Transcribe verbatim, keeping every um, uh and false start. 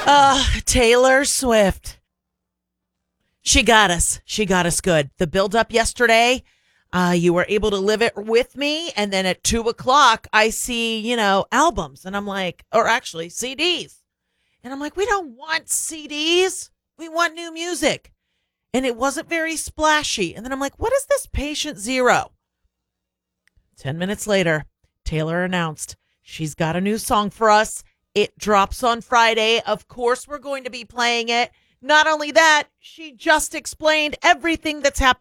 Uh, Taylor Swift. She got us. She got us good. The build up yesterday, uh, you were able to live it with me. And then at two o'clock, I see, you know, albums. And I'm like, or actually C Ds. And I'm like, we don't want C Ds. We want new music. And it wasn't very splashy. And then I'm like, what is this Patient Zero? Ten minutes later, Taylor announced she's got a new song for us. It drops on Friday. Of course, we're going to be playing it. Not only that, she just explained everything that's happening